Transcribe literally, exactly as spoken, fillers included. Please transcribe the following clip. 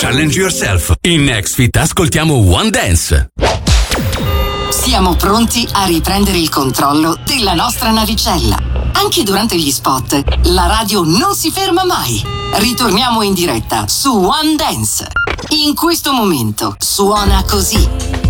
Challenge yourself. In NextFit ascoltiamo One Dance. Siamo pronti a riprendere il controllo della nostra navicella. Anche durante gli spot, la radio non si ferma mai. Ritorniamo in diretta su One Dance. In questo momento suona così.